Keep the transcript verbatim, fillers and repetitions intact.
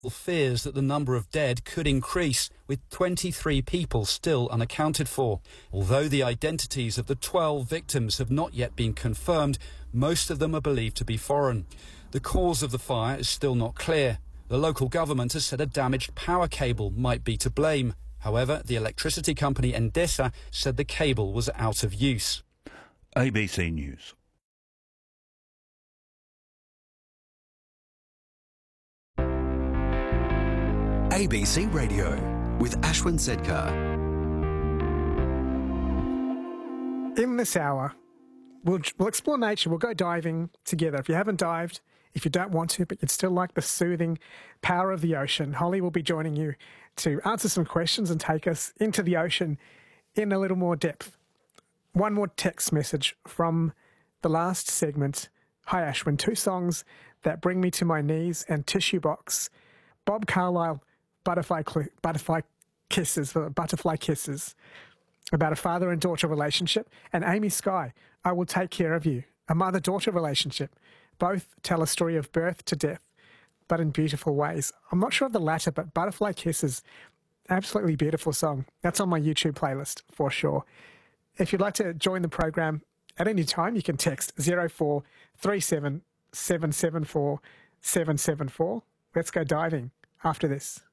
fears that the number of dead could increase, with twenty-three people still unaccounted for. Although the identities of the twelve victims have not yet been confirmed, most of them are believed to be foreign. The cause of the fire is still not clear. The local government has said a damaged power cable might be to blame. However, the electricity company Endesa said the cable was out of use. A B C News. A B C Radio with Ashwin Sedkar. In this hour, we'll, we'll explore nature. We'll go diving together. If you haven't dived, if you don't want to, but you'd still like the soothing power of the ocean, Holly will be joining you to answer some questions and take us into the ocean in a little more depth. One more text message from the last segment. Hi Ashwin, two songs that bring me to my knees and Tissue Box. Bob Carlyle, Butterfly, butterfly Kisses, Butterfly Kisses, about a father and daughter relationship, and Amy Sky, I Will Take Care of You, a mother-daughter relationship. Both tell a story of birth to death, but in beautiful ways. I'm not sure of the latter, but Butterfly Kisses, absolutely beautiful song. That's on my YouTube playlist for sure. If you'd like to join the program at any time, you can text zero four three seven seven seven four seven seven four. Let's go diving after this.